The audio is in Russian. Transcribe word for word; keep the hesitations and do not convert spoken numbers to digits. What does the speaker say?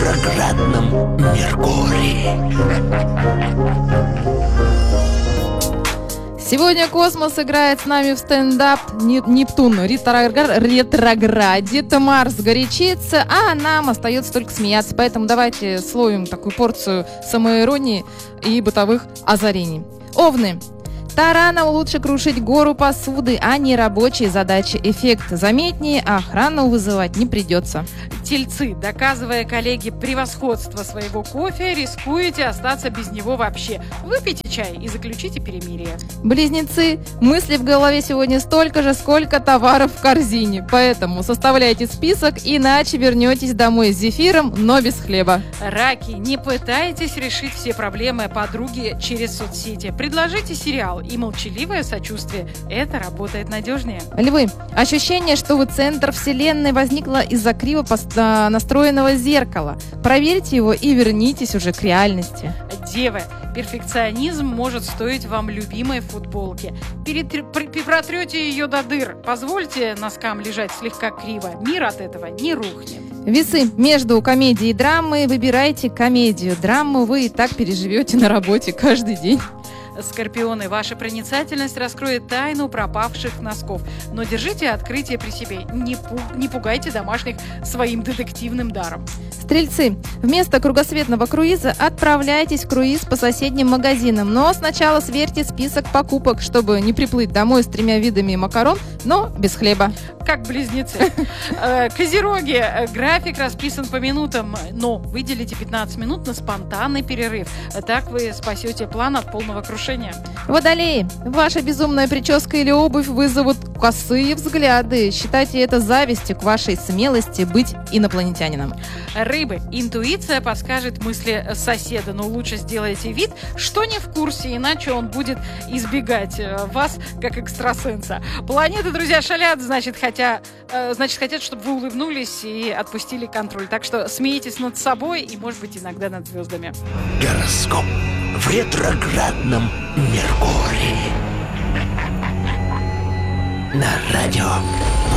ретроградном Меркурии. Сегодня космос играет с нами в стендап. Нептун ретроградит, Марс горячится, а нам остается только смеяться. Поэтому давайте словим такую порцию самоиронии и бытовых озарений. Овны. Тараном лучше крушить гору посуды, а не рабочие задачи. Эффект заметнее, а охрану вызывать не придется. Тельцы, доказывая коллеге превосходство своего кофе, рискуете остаться без него вообще. Выпейте чай и заключите перемирие. Близнецы, мысли в голове сегодня столько же, сколько товаров в корзине. Поэтому составляйте список, иначе вернетесь домой с зефиром, но без хлеба. Раки, не пытайтесь решить все проблемы подруги через соцсети. Предложите сериал и молчаливое сочувствие. Это работает надежнее. Львы, ощущение, что вы центр вселенной, возникло из-за криво настроенного зеркала. Проверьте его и вернитесь уже к реальности. Девы, перфекционизм может стоить вам любимой футболки. Перетр... Протрете ее до дыр. Позвольте носкам лежать слегка криво. Мир от этого не рухнет. Весы, между комедией и драмой выбирайте комедию. Драму вы и так переживете на работе каждый день. Скорпионы, ваша проницательность раскроет тайну пропавших носков. Но держите открытие при себе. Не, пу- не пугайте домашних своим детективным даром. Стрельцы, вместо кругосветного круиза отправляйтесь в круиз по соседним магазинам. Но сначала сверьте список покупок, чтобы не приплыть домой с тремя видами макарон, но без хлеба. Как близнецы. Козероги, график расписан по минутам, но выделите пятнадцать минут на спонтанный перерыв. Так вы спасете план от полного крушения. Водолеи, ваша безумная прическа или обувь вызовут косые взгляды. Считайте это завистью к вашей смелости быть инопланетянином. Рыбы, интуиция подскажет мысли соседа, но лучше сделайте вид, что не в курсе, иначе он будет избегать вас как экстрасенса. Планеты, друзья, шалят, значит, хотя, значит, хотят, чтобы вы улыбнулись и отпустили контроль. Так что смейтесь над собой и, может быть, иногда над звездами. Гороскоп в ретроградном Меркурии. На радио